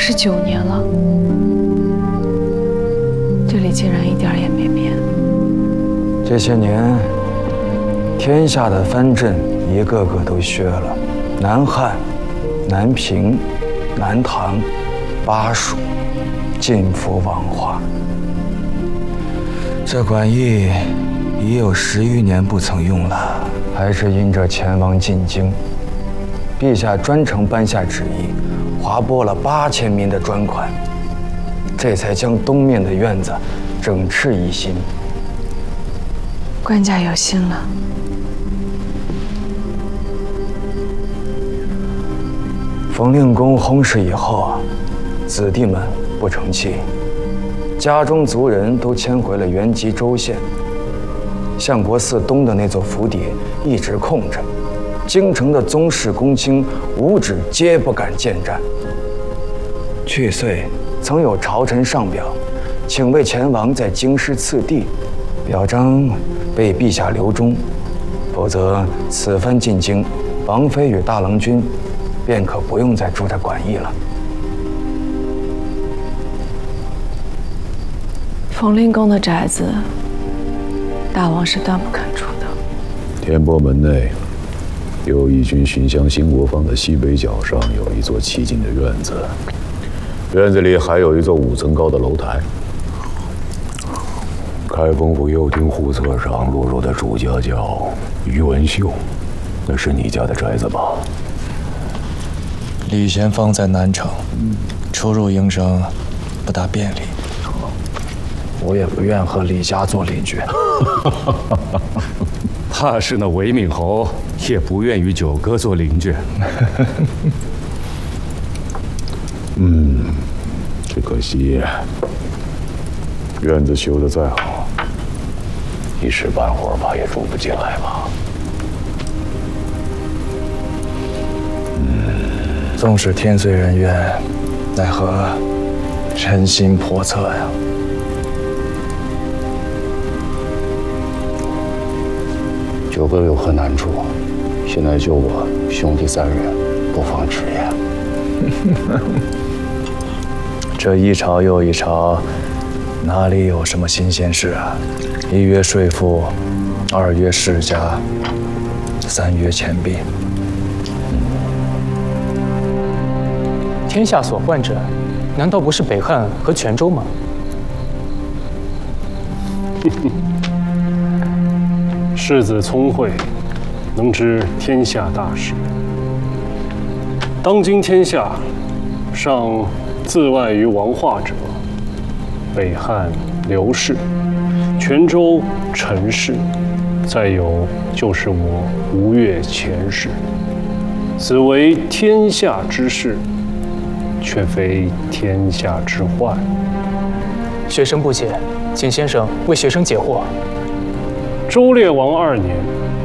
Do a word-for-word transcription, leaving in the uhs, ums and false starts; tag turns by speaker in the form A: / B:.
A: 十九年了，这里竟然一点也没变。
B: 这些年，天下的藩镇一个个都削了，南汉、南平、南唐、巴蜀，尽服王化。这馆驿已有十余年不曾用了，还是因着前王进京，陛下专程颁下旨意，划拨了八千民的专款，这才将东面的院子整饬一新。
A: 官家有心了。
B: 冯令公薨逝以后，子弟们不成器，家中族人都迁回了原籍州县。相国寺东的那座府邸一直空着，京城的宗室公卿无止皆不敢见战。去岁曾有朝臣上表，请为前王在京师赐地，表彰被陛下留中，否则此番进京，王妃与大郎君便可不用再住在馆驿了。
A: 冯令公的宅子，大王是断不肯住的。
C: 天波门内，右翼军巡乡兴国坊的西北角上有一座凄静的院子，院子里还有一座五层高的楼台。开封府右厅户册上落入的主家叫于文秀，那是你家的宅子吧？
D: 李贤芳在南城，出入营生不大便利。
B: 我也不愿和李家做邻居。
E: 怕是那韦敏侯也不愿与九哥做邻居。
C: 嗯，只可惜院子修得再好，一时半会儿怕也住不进来吧。
D: 嗯，纵使天遂人愿，奈何人心叵测呀。
F: 九哥有何难处？现在就我兄弟三人，不妨直言。
D: 这一朝又一朝，哪里有什么新鲜事啊？一约税赋，二约世家，三约钱币。
G: 天下所患者，难道不是北汉和泉州吗？
H: 世子聪慧，能知天下大事。当今天下，尚自外于王化者，北汉刘氏、泉州陈氏，再有就是我吴越钱氏。此为天下之事，却非天下之患。
G: 学生不解，请先生为学生解惑。
H: 周烈王二年，